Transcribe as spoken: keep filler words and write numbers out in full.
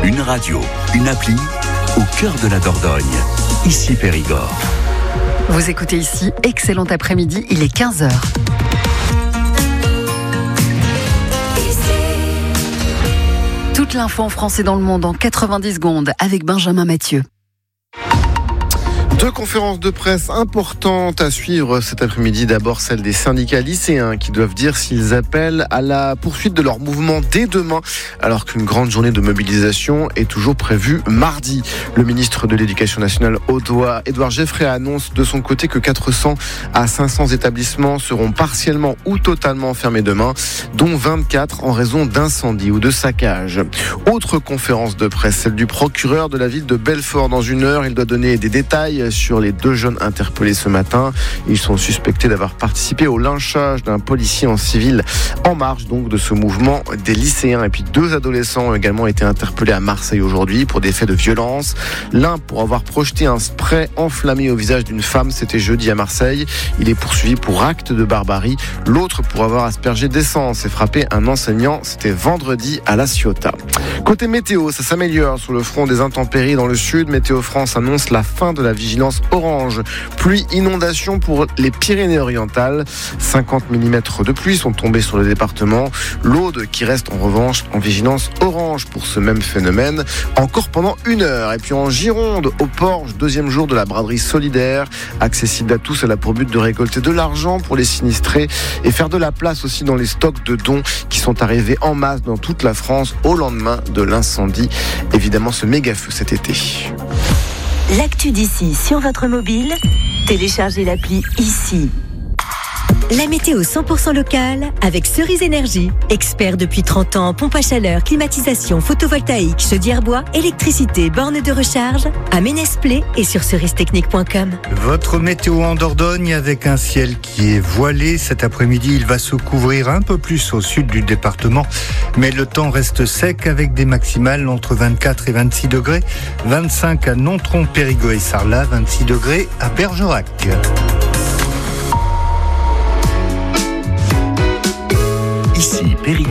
Une radio, une appli, au cœur de la Dordogne. Ici Périgord. Vous écoutez ici, excellent après-midi, il est quinze heures. Toute l'info en français dans le monde en quatre-vingt-dix secondes avec Benjamin Mathieu. Deux conférences de presse importantes à suivre cet après-midi. D'abord celle des syndicats lycéens qui doivent dire s'ils appellent à la poursuite de leur mouvement dès demain, alors qu'une grande journée de mobilisation est toujours prévue mardi. Le ministre de l'Éducation nationale audois, Édouard Geoffrey, annonce de son côté que quatre cents à cinq cents établissements seront partiellement ou totalement fermés demain, dont vingt-quatre en raison d'incendies ou de saccages. Autre conférence de presse, celle du procureur de la ville de Belfort. Dans une heure, il doit donner des détails sur les deux jeunes interpellés ce matin. Ils sont suspectés d'avoir participé au lynchage d'un policier en civil en marge donc de ce mouvement des lycéens. Et puis deux adolescents ont également été interpellés à Marseille aujourd'hui pour des faits de violence. L'un pour avoir projeté un spray enflammé au visage d'une femme, c'était jeudi à Marseille. Il est poursuivi pour acte de barbarie. L'autre pour avoir aspergé d'essence et frappé un enseignant, c'était vendredi à La Ciotat. Côté météo, ça s'améliore sur le front des intempéries dans le sud. Météo France annonce la fin de la vigilance orange. Pluie, inondation pour les Pyrénées-Orientales. cinquante millimètres de pluie sont tombés sur le département. L'Aude qui reste en revanche en vigilance orange pour ce même phénomène, encore pendant une heure. Et puis en Gironde, au Porge, deuxième jour de la braderie solidaire, accessible à tous. Elle a pour but de récolter de l'argent pour les sinistrés et faire de la place aussi dans les stocks de dons qui sont arrivés en masse dans toute la France au lendemain de l'incendie. Évidemment, ce méga feu cet été. L'actu d'ici sur votre mobile, téléchargez l'appli ici. La météo cent pour cent locale avec Cerise Énergie. Expert depuis trente ans en pompe à chaleur, climatisation, photovoltaïque, chaudière bois, électricité, borne de recharge, à Ménès-Plé et sur cerise technique point com. Votre météo en Dordogne avec un ciel qui est voilé. Cet après-midi, il va se couvrir un peu plus au sud du département. Mais le temps reste sec avec des maximales entre vingt-quatre et vingt-six degrés. vingt-cinq à Nontron, Périgueux et Sarlat, vingt-six degrés à Bergerac.